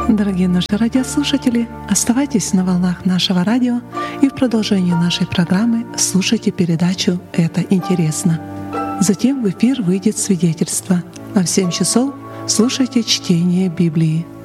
Дорогие наши радиослушатели, оставайтесь на волнах нашего радио и в продолжении нашей программы слушайте передачу «Это интересно». Затем в эфир выйдет свидетельство, а в 7 часов слушайте чтение Библии.